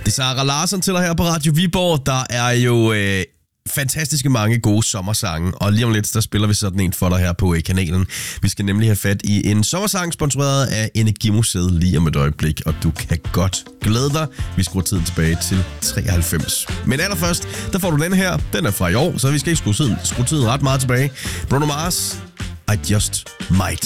Det er Sara Larsson til dig her på Radio Viborg. Der er jo fantastiske mange gode sommersange, og lige om lidt, der spiller vi sådan en for dig her på kanalen. Vi skal nemlig have fat i en sommersang, sponsoreret af Energimuseet lige om et øjeblik, og du kan godt glæde dig. Vi skruer tiden tilbage til 93. Men allerførst, der får du den her. Den er fra i år, så vi skal ikke skrue tiden ret meget tilbage. Bruno Mars, I Just Might.